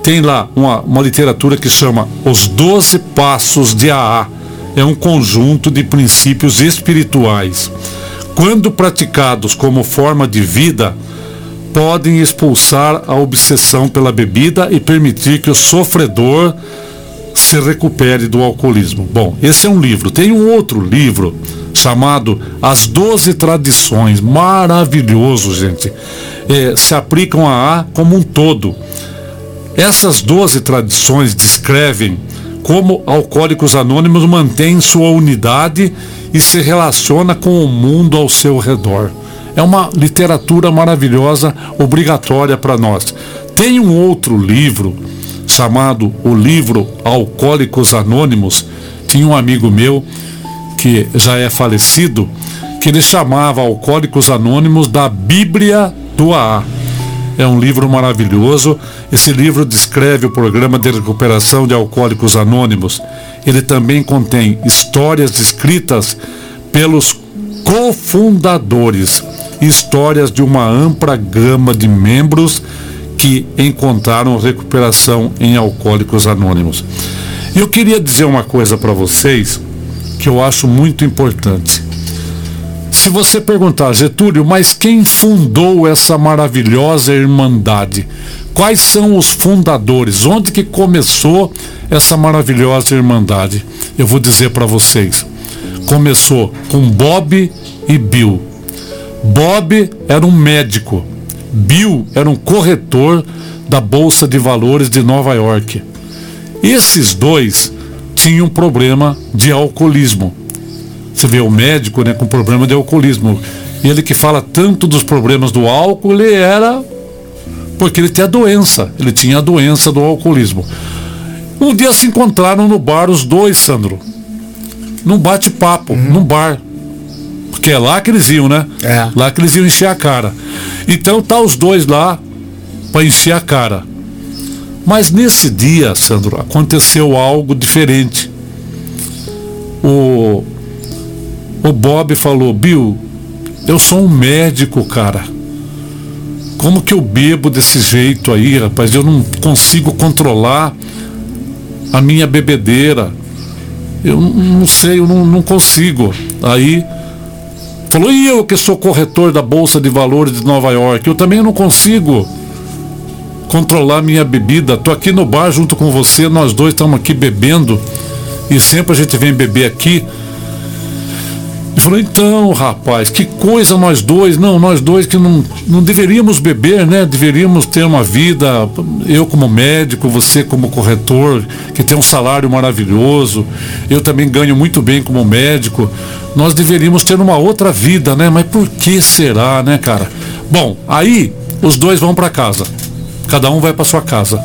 tem lá uma literatura que chama Os 12 Passos de AA. É um conjunto de princípios espirituais. Quando praticados como forma de vida, podem expulsar a obsessão pela bebida e permitir que o sofredor se recupere do alcoolismo. Bom, esse é um livro. Tem um outro livro chamado As 12 Tradições. Maravilhoso, gente. Se aplicam a AA como um todo. Essas 12 tradições descrevem como Alcoólicos Anônimos mantém sua unidade e se relaciona com o mundo ao seu redor. É uma literatura maravilhosa, obrigatória para nós. Tem um outro livro chamado o livro Alcoólicos Anônimos. Tinha um amigo meu que já é falecido, que ele chamava Alcoólicos Anônimos da Bíblia do AA. É um livro maravilhoso. Esse livro descreve o programa de recuperação de Alcoólicos Anônimos. Ele também contém histórias escritas pelos cofundadores, histórias de uma ampla gama de membros que encontraram recuperação em Alcoólicos Anônimos. E eu queria dizer uma coisa para vocês que eu acho muito importante. Se você perguntar, Getúlio, mas quem fundou essa maravilhosa irmandade? Quais são os fundadores? Onde que começou essa maravilhosa irmandade? Eu vou dizer para vocês. Começou com Bob e Bill. Bob era um médico. Bill era um corretor da Bolsa de Valores de Nova York. Esses dois tinham um problema de alcoolismo. Você vê o médico, né, com problema de alcoolismo. Ele que fala tanto dos problemas do álcool, ele era porque ele tinha doença. Ele tinha a doença do alcoolismo. Um dia se encontraram no bar os dois, Sandro. Num bate-papo, num bar. Porque é lá que eles iam, né? É. Lá que eles iam encher a cara. Então tá os dois lá para encher a cara. Mas nesse dia, Sandro, aconteceu algo diferente. O Bob falou: Bill, eu sou um médico, cara. Como que eu bebo desse jeito aí, rapaz? Eu não consigo controlar a minha bebedeira. Eu não sei, eu não consigo. Aí falou: e eu que sou corretor da Bolsa de Valores de Nova York, eu também não consigo controlar minha bebida. Tô aqui no bar junto com você, nós dois estamos aqui bebendo e sempre a gente vem beber aqui. Ele falou: então, rapaz, que coisa nós dois que não deveríamos beber, né? Deveríamos ter uma vida, eu como médico, você como corretor, que tem um salário maravilhoso, eu também ganho muito bem como médico, nós deveríamos ter uma outra vida, né? Mas por que será, né, cara? Bom, aí os dois vão para casa, cada um vai para sua casa.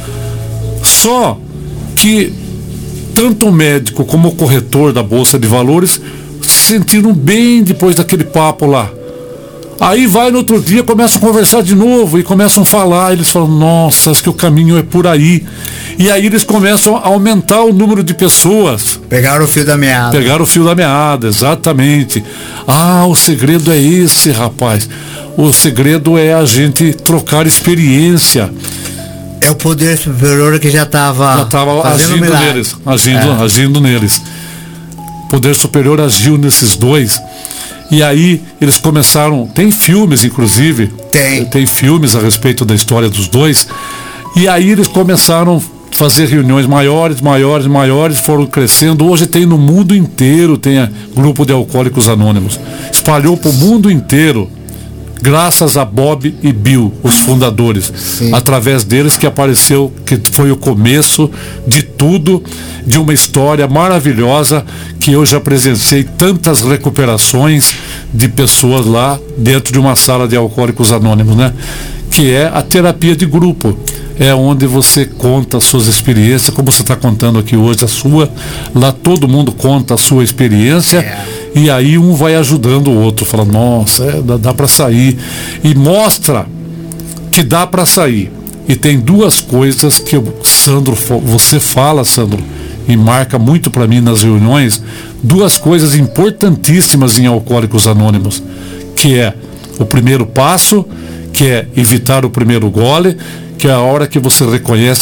Só que tanto o médico como o corretor da Bolsa de Valores se sentiram bem depois daquele papo lá. Aí vai no outro dia, começam a conversar de novo e começam a falar. Eles falam: nossa, acho que o caminho é por aí. E aí eles começam a aumentar o número de pessoas. Pegaram o fio da meada. Pegaram o fio da meada, exatamente. Ah, o segredo é esse, rapaz. O segredo é a gente trocar experiência. É o poder superior que já estava agindo neles. Agindo neles. O poder superior agiu nesses dois. E aí eles começaram. Tem filmes, inclusive. Tem filmes a respeito da história dos dois. E aí eles começaram a fazer reuniões maiores, foram crescendo. Hoje tem no mundo inteiro, tem grupo de Alcoólicos Anônimos. Espalhou para o mundo inteiro, graças a Bob e Bill, os fundadores. Sim. Através deles que apareceu, que foi o começo de tudo, de uma história maravilhosa, que eu já presenciei tantas recuperações de pessoas lá dentro de uma sala de Alcoólicos Anônimos, né? Que é a terapia de grupo. É onde você conta as suas experiências, como você está contando aqui hoje a sua. Lá todo mundo conta a sua experiência. E aí um vai ajudando o outro, fala: nossa, dá para sair. E mostra que dá para sair. E tem duas coisas que você fala, Sandro, e marca muito para mim nas reuniões, duas coisas importantíssimas em Alcoólicos Anônimos, que é o primeiro passo, que é evitar o primeiro gole, que é a hora que você reconhece